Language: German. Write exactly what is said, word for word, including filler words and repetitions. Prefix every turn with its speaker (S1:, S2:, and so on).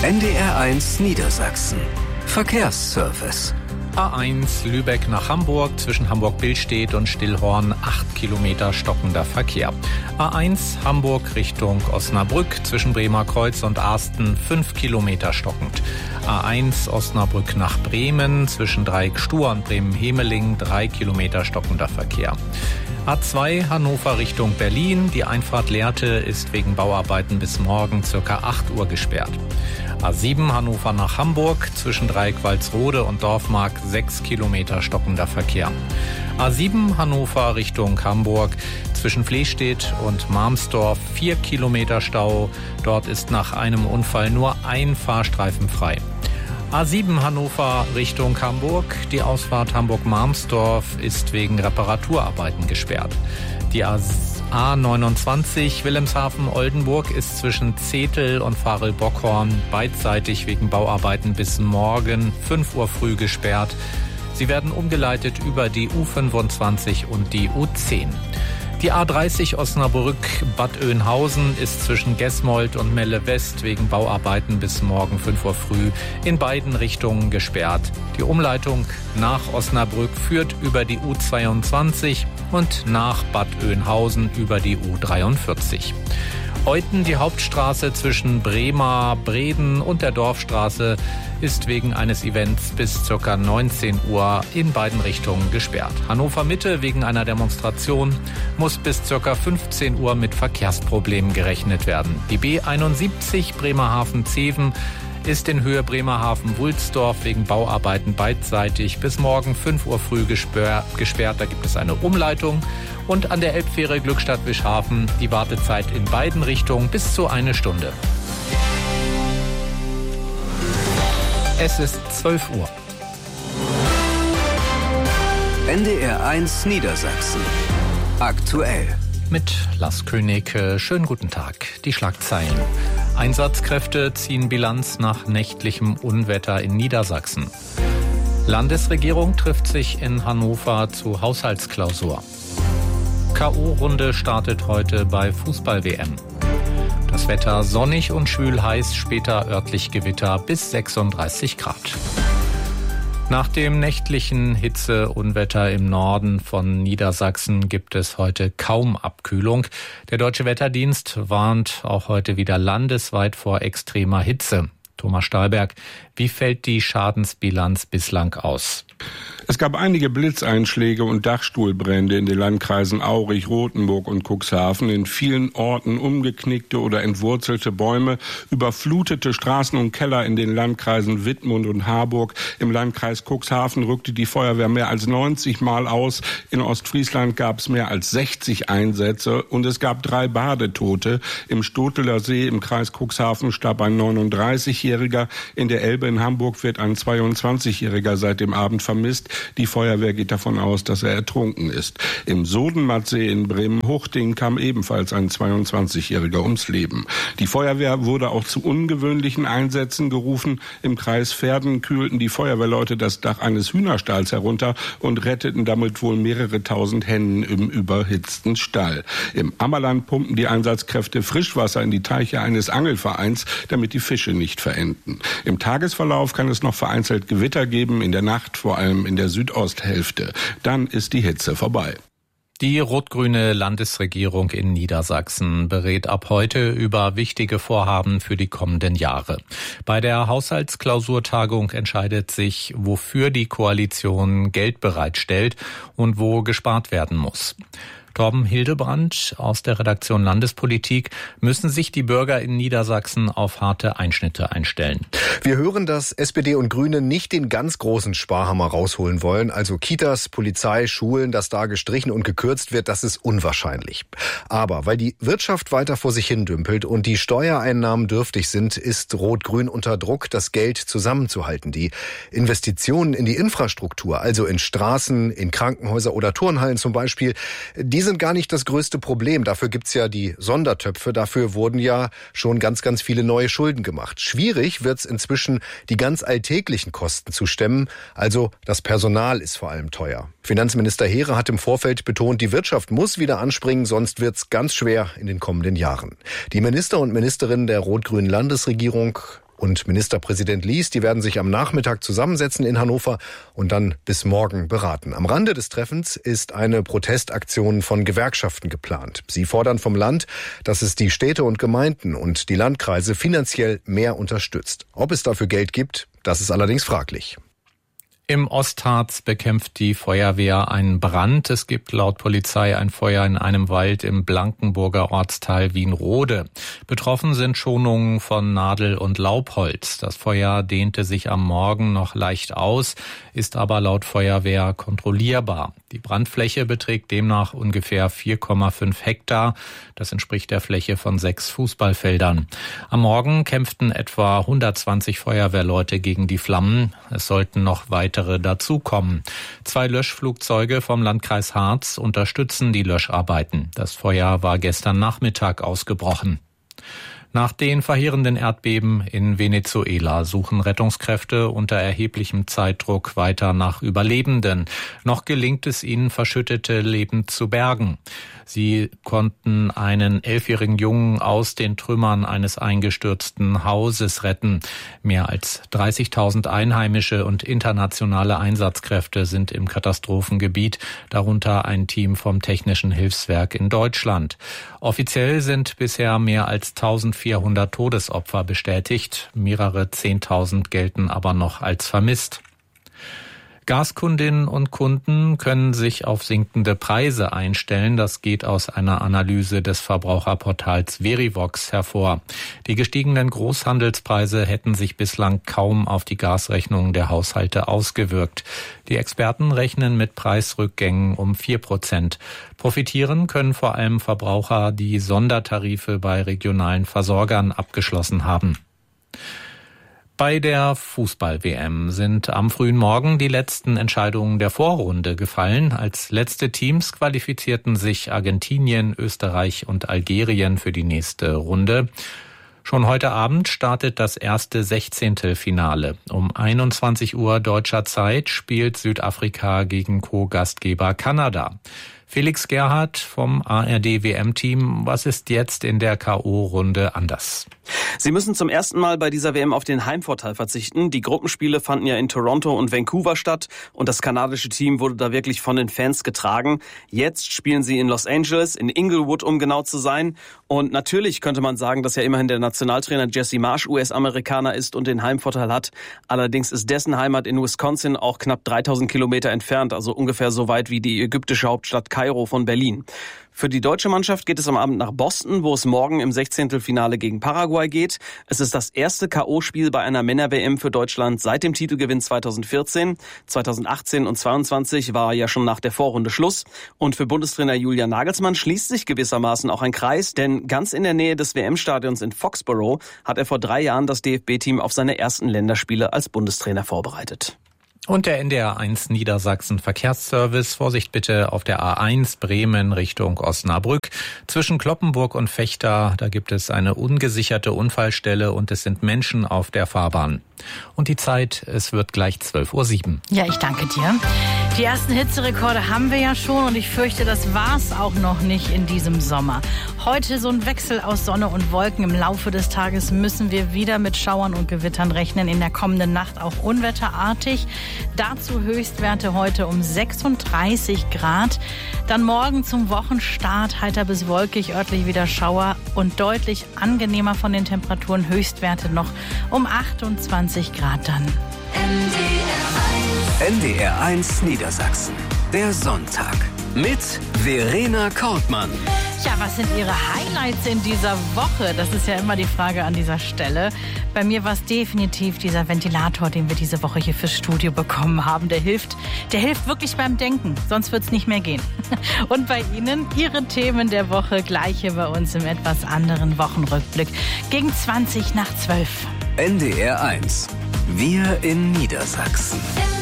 S1: N D R eins Niedersachsen. Verkehrsservice.
S2: A eins Lübeck nach Hamburg, zwischen Hamburg-Billstedt und Stillhorn acht Kilometer stockender Verkehr. A eins Hamburg Richtung Osnabrück, zwischen Bremerkreuz und Arsten fünf Kilometer stockend. A eins Osnabrück nach Bremen, zwischen Dreieck-Stur und Bremen-Hemeling drei Kilometer stockender Verkehr. A zwei Hannover Richtung Berlin, die Einfahrt Lehrte ist wegen Bauarbeiten bis morgen ca. acht Uhr gesperrt. A sieben Hannover nach Hamburg, zwischen Dreieck-Walsrode und Dorfmark sechs Kilometer stockender Verkehr. A sieben Hannover Richtung Hamburg, zwischen Flehstedt und Marmsdorf vier Kilometer Stau. Dort ist nach einem Unfall nur ein Fahrstreifen frei. A sieben Hannover Richtung Hamburg, die Ausfahrt Hamburg-Marmsdorf ist wegen Reparaturarbeiten gesperrt. Die A neunundzwanzig Wilhelmshaven-Oldenburg ist zwischen Zetel und Varel-Bockhorn beidseitig wegen Bauarbeiten bis morgen fünf Uhr früh gesperrt. Sie werden umgeleitet über die U fünfundzwanzig und die U zehn. Die A dreißig Osnabrück-Bad Oeynhausen ist zwischen Gesmold und Melle West wegen Bauarbeiten bis morgen fünf Uhr früh in beiden Richtungen gesperrt. Die Umleitung nach Osnabrück führt über die U zweiundzwanzig und nach Bad Oeynhausen über die U dreiundvierzig. Euthen, die Hauptstraße zwischen Bremer, Breden und der Dorfstraße, ist wegen eines Events bis ca. neunzehn Uhr in beiden Richtungen gesperrt. Hannover Mitte wegen einer Demonstration muss bis ca. fünfzehn Uhr mit Verkehrsproblemen gerechnet werden. Die B einundsiebzig Bremerhaven-Zeven ist in Höhe Bremerhaven-Wulsdorf wegen Bauarbeiten beidseitig bis morgen fünf Uhr früh gesperrt. Da gibt es eine Umleitung. Und an der Elbfähre Glückstadt-Wischhafen die Wartezeit in beiden Richtungen bis zu eine Stunde. Es ist zwölf Uhr.
S1: N D R eins Niedersachsen. Aktuell.
S2: Mit Lars König. Schönen guten Tag. Die Schlagzeilen. Einsatzkräfte ziehen Bilanz nach nächtlichem Unwetter in Niedersachsen. Landesregierung trifft sich in Hannover zu Haushaltsklausur. K O-Runde startet heute bei Fußball-W M. Das Wetter sonnig und schwül heiß, später örtlich Gewitter bis sechsunddreißig Grad. Nach dem nächtlichen Hitzeunwetter im Norden von Niedersachsen gibt es heute kaum Abkühlung. Der Deutsche Wetterdienst warnt auch heute wieder landesweit vor extremer Hitze. Thomas Stahlberg, wie fällt die Schadensbilanz bislang aus?
S3: Es gab einige Blitzeinschläge und Dachstuhlbrände in den Landkreisen Aurich, Rothenburg und Cuxhaven. In vielen Orten umgeknickte oder entwurzelte Bäume, überflutete Straßen und Keller in den Landkreisen Wittmund und Harburg. Im Landkreis Cuxhaven rückte die Feuerwehr mehr als neunzig Mal aus. In Ostfriesland gab es mehr als sechzig Einsätze und es gab drei Badetote. Im Stoteler See im Kreis Cuxhaven starb ein neununddreißigjähriger. In der Elbe in Hamburg wird ein zweiundzwanzigjähriger seit dem Abend vermisst. Die Feuerwehr geht davon aus, dass er ertrunken ist. Im Sodenmattsee in Bremen-Huchting kam ebenfalls ein zweiundzwanzigjähriger ums Leben. Die Feuerwehr wurde auch zu ungewöhnlichen Einsätzen gerufen. Im Kreis Verden kühlten die Feuerwehrleute das Dach eines Hühnerstalls herunter und retteten damit wohl mehrere tausend Hennen im überhitzten Stall. Im Ammerland pumpten die Einsatzkräfte Frischwasser in die Teiche eines Angelvereins, damit die Fische nicht verenden. Im Tagesverlauf kann es noch vereinzelt Gewitter geben, in der Nacht vor allem in der Südosthälfte. Dann ist die Hitze vorbei.
S2: Die rot-grüne Landesregierung in Niedersachsen berät ab heute über wichtige Vorhaben für die kommenden Jahre. Bei der Haushaltsklausurtagung entscheidet sich, wofür die Koalition Geld bereitstellt und wo gespart werden muss. Torben Hildebrand aus der Redaktion Landespolitik. Müssen sich die Bürger in Niedersachsen auf harte Einschnitte einstellen?
S4: Wir hören, dass S P D und Grüne nicht den ganz großen Sparhammer rausholen wollen. Also Kitas, Polizei, Schulen, dass da gestrichen und gekürzt wird, das ist unwahrscheinlich. Aber weil die Wirtschaft weiter vor sich hin dümpelt und die Steuereinnahmen dürftig sind, ist Rot-Grün unter Druck, das Geld zusammenzuhalten. Die Investitionen in die Infrastruktur, also in Straßen, in Krankenhäuser oder Turnhallen zum Beispiel, die sind gar nicht das größte Problem. Dafür gibt's ja die Sondertöpfe. Dafür wurden ja schon ganz, ganz viele neue Schulden gemacht. Schwierig wird's inzwischen, die ganz alltäglichen Kosten zu stemmen. Also das Personal ist vor allem teuer. Finanzminister Heere hat im Vorfeld betont, die Wirtschaft muss wieder anspringen, sonst wird's ganz schwer in den kommenden Jahren. Die Minister und Ministerinnen der rot-grünen Landesregierung und Ministerpräsident Lies, die werden sich am Nachmittag zusammensetzen in Hannover und dann bis morgen beraten. Am Rande des Treffens ist eine Protestaktion von Gewerkschaften geplant. Sie fordern vom Land, dass es die Städte und Gemeinden und die Landkreise finanziell mehr unterstützt. Ob es dafür Geld gibt, das ist allerdings fraglich.
S2: Im Ostharz bekämpft die Feuerwehr einen Brand. Es gibt laut Polizei ein Feuer in einem Wald im Blankenburger Ortsteil Wienrode. Betroffen sind Schonungen von Nadel- und Laubholz. Das Feuer dehnte sich am Morgen noch leicht aus, ist aber laut Feuerwehr kontrollierbar. Die Brandfläche beträgt demnach ungefähr vier Komma fünf Hektar. Das entspricht der Fläche von sechs Fußballfeldern. Am Morgen kämpften etwa hundertzwanzig Feuerwehrleute gegen die Flammen. Es sollten noch weitere dazukommen. Zwei Löschflugzeuge vom Landkreis Harz unterstützen die Löscharbeiten. Das Feuer war gestern Nachmittag ausgebrochen. Nach den verheerenden Erdbeben in Venezuela suchen Rettungskräfte unter erheblichem Zeitdruck weiter nach Überlebenden. Noch gelingt es ihnen, verschüttete Leben zu bergen. Sie konnten einen elfjährigen Jungen aus den Trümmern eines eingestürzten Hauses retten. Mehr als dreißigtausend Einheimische und internationale Einsatzkräfte sind im Katastrophengebiet, darunter ein Team vom Technischen Hilfswerk in Deutschland. Offiziell sind bisher mehr als eintausendvierhundert Todesopfer bestätigt. Mehrere Zehntausend gelten aber noch als vermisst. Gaskundinnen und Kunden können sich auf sinkende Preise einstellen. Das geht aus einer Analyse des Verbraucherportals Verivox hervor. Die gestiegenen Großhandelspreise hätten sich bislang kaum auf die Gasrechnungen der Haushalte ausgewirkt. Die Experten rechnen mit Preisrückgängen um vier Prozent. Profitieren können vor allem Verbraucher, die Sondertarife bei regionalen Versorgern abgeschlossen haben. Bei der Fußball-W M sind am frühen Morgen die letzten Entscheidungen der Vorrunde gefallen. Als letzte Teams qualifizierten sich Argentinien, Österreich und Algerien für die nächste Runde. Schon heute Abend startet das erste Sechzehntelfinale. Um einundzwanzig Uhr deutscher Zeit spielt Südafrika gegen Co-Gastgeber Kanada. Felix Gerhardt vom A R D-W M-Team. Was ist jetzt in der K O-Runde anders?
S5: Sie müssen zum ersten Mal bei dieser W M auf den Heimvorteil verzichten. Die Gruppenspiele fanden ja in Toronto und Vancouver statt und das kanadische Team wurde da wirklich von den Fans getragen. Jetzt spielen sie in Los Angeles, in Inglewood, um genau zu sein. Und natürlich könnte man sagen, dass ja immerhin der Nationaltrainer Jesse Marsch U S-Amerikaner ist und den Heimvorteil hat. Allerdings ist dessen Heimat in Wisconsin auch knapp dreitausend Kilometer entfernt, also ungefähr so weit wie die ägyptische Hauptstadt Kairo von Berlin. Für die deutsche Mannschaft geht es am Abend nach Boston, wo es morgen im Sechzehntelfinale gegen Paraguay geht. Es ist das erste K O-Spiel bei einer Männer-W M für Deutschland seit dem Titelgewinn zweitausendvierzehn. zweitausendachtzehn und zweiundzwanzig war ja schon nach der Vorrunde Schluss. Und für Bundestrainer Julian Nagelsmann schließt sich gewissermaßen auch ein Kreis, denn ganz in der Nähe des W M-Stadions in Foxborough hat er vor drei Jahren das D F B-Team auf seine ersten Länderspiele als Bundestrainer vorbereitet.
S2: Und der N D R eins Niedersachsen Verkehrsservice. Vorsicht bitte auf der A eins Bremen Richtung Osnabrück. Zwischen Cloppenburg und Vechta, da gibt es eine ungesicherte Unfallstelle und es sind Menschen auf der Fahrbahn. Und die Zeit, es wird gleich zwölf Uhr sieben.
S6: Ja, ich danke dir. Die ersten Hitzerekorde haben wir ja schon und ich fürchte, das war's auch noch nicht in diesem Sommer. Heute so ein Wechsel aus Sonne und Wolken. Im Laufe des Tages müssen wir wieder mit Schauern und Gewittern rechnen. In der kommenden Nacht auch unwetterartig. Dazu Höchstwerte heute um sechsunddreißig Grad. Dann morgen zum Wochenstart heiter bis wolkig, örtlich wieder Schauer und deutlich angenehmer von den Temperaturen. Höchstwerte noch um achtundzwanzig Grad dann.
S1: N D R eins Niedersachsen. Der Sonntag mit Verena Kortmann.
S6: Ja, was sind Ihre Highlights in dieser Woche? Das ist ja immer die Frage an dieser Stelle. Bei mir war es definitiv dieser Ventilator, den wir diese Woche hier fürs Studio bekommen haben. Der hilft, der hilft wirklich beim Denken, sonst wird es nicht mehr gehen. Und bei Ihnen, Ihre Themen der Woche, gleich hier bei uns im etwas anderen Wochenrückblick. Gegen zwanzig nach zwölf.
S1: N D R eins. Wir in Niedersachsen.